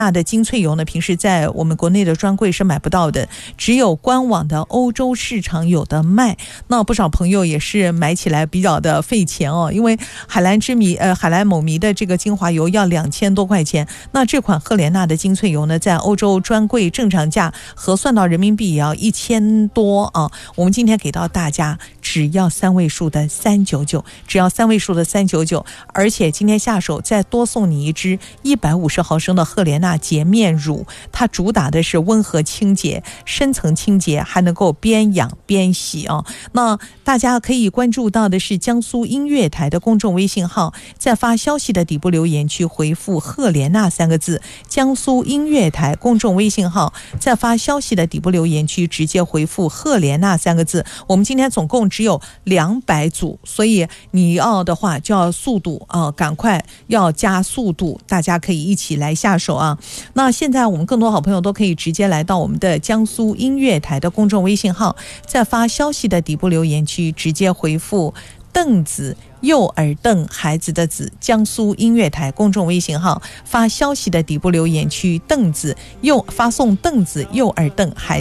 那的精粹油呢，平时在我们国内的专柜是买不到的，只有官网的欧洲市场有的卖。那不少朋友也是买起来比较的费钱哦，因为海蓝某迷的这个精华油要2000多块钱，那这款赫莲娜的精粹油呢，在欧洲专柜正常价核算到人民币也要1000多啊。我们今天给到大家只要3位数的399，只要3位数的399，而且今天下手再多送你一支150毫升的赫莲娜洁面乳，它主打的是温和清洁、深层清洁，还能够边养边洗啊。那大家可以关注到的是江苏音乐台的公众微信号，在发消息的底部留言区回复赫莲娜3个字，江苏音乐台公众微信号，在发消息的底部留言区直接回复赫莲娜3个字。我们今天总共只有200组，所以你要的话就要速度赶快要加速度，大家可以一起来下手啊。那现在我们更多好朋友都可以直接来到我们的江苏音乐台的公众微信号，在发消息的底部留言区直接回复凳子右耳凳孩子的子，江苏音乐台公众微信号，发消息的底部留言区凳子发送凳子右耳凳孩子